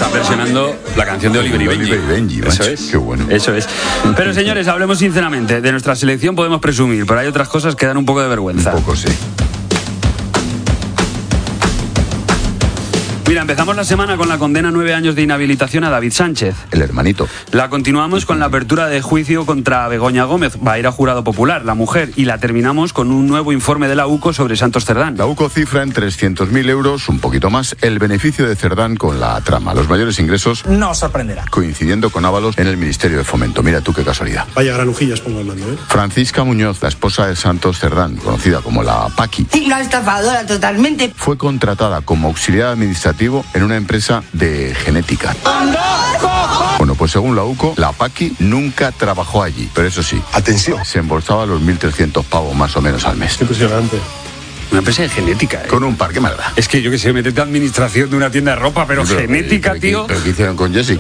Está versionando la canción de Oliver y Benji. Eso es. Qué bueno. Eso es. Pero señores, hablemos sinceramente. De nuestra selección podemos presumir, pero hay otras cosas que dan un poco de vergüenza. Un poco, sí. Mira, empezamos la semana con la condena a 9 años de inhabilitación a David Sánchez. El hermanito. La continuamos con la apertura de juicio contra Begoña Gómez. Va a ir a jurado popular, la mujer. Y la terminamos con un nuevo informe de la UCO sobre Santos Cerdán. La UCO cifra en 300.000 euros, un poquito más, el beneficio de Cerdán con la trama. Los mayores ingresos no sorprenderá. Coincidiendo con Ábalos en el Ministerio de Fomento. Mira tú qué casualidad. Vaya granujillas pongo al mando, ¿eh? Francisca Muñoz, la esposa de Santos Cerdán, conocida como la Paqui. Una estafadora totalmente. Fue contratada como auxiliar administrativo en una empresa de genética. Bueno, pues según la UCO, la Paqui nunca trabajó allí. Pero eso sí, atención, se embolsaba los 1.300 pavos más o menos al mes. Impresionante. Una empresa de genética, ¿eh? Con un par, ¿qué más da? Es que yo que sé, metete a administración de una tienda de ropa, pero genética, tío. ¿Pero qué hicieron con Jessica?